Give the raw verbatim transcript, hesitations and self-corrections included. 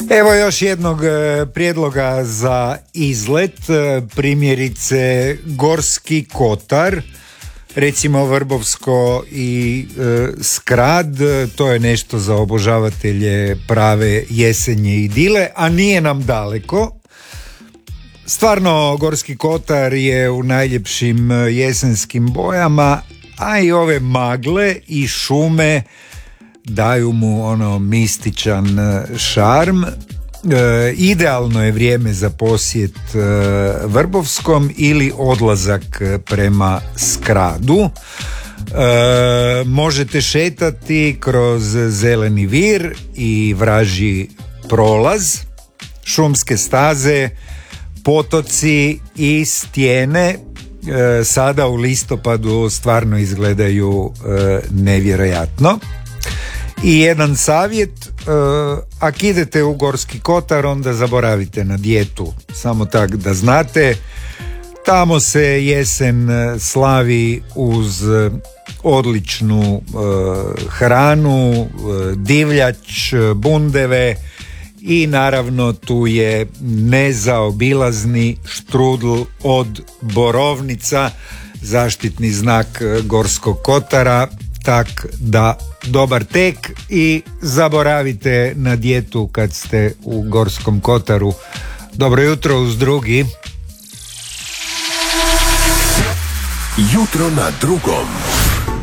Evo još jednog prijedloga za izlet, primjerice Gorski kotar, recimo Vrbovsko i e, Skrad, to je nešto za obožavatelje prave jesenje idile, a nije nam daleko. Stvarno, Gorski kotar je u najljepšim jesenskim bojama, a i ove magle i šume daju mu ono mističan šarm. E, idealno je vrijeme za posjet e, Vrbovskom ili odlazak prema Skradu. E, možete šetati kroz zeleni vir i vražji prolaz, šumske staze, potoci i stijene e, sada u listopadu stvarno izgledaju e, nevjerojatno. I jedan savjet, e, ako idete u Gorski kotar, onda zaboravite na dijetu, samo tak da znate. Tamo se jesen slavi uz odličnu e, hranu, e, divljač, bundeve i naravno tu je nezaobilazni štrudl od borovnica, zaštitni znak Gorskog kotara. Tak da dobar tek i zaboravite na dijetu kad ste u Gorskom kotaru. Dobro jutro uz drugi. Jutro na drugom.